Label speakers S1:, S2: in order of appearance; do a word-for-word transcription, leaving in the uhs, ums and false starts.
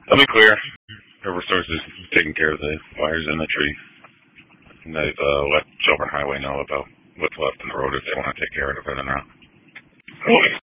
S1: Let me clear. Eversource is taking care of the wires in the tree. And they've uh, let Silver Highway know about what's left in the road if they want to take care of it or not.